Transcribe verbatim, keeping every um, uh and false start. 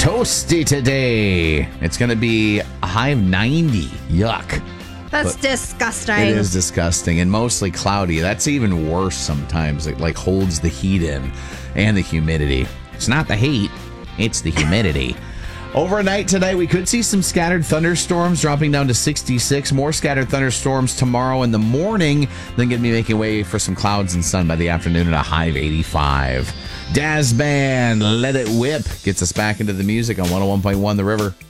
toasty today. It's going to be a high of ninety. Yuck. That's But disgusting. It is disgusting and mostly cloudy. That's even worse sometimes. It like holds the heat in and the humidity. It's not the heat, it's the humidity. Overnight tonight, we could see some scattered thunderstorms dropping down to sixty-six. More scattered thunderstorms tomorrow in the morning. Then going to be making way for some clouds and sun by the afternoon at a high of eighty-five. Daz Band, Let It Whip gets us back into the music on one oh one point one The River.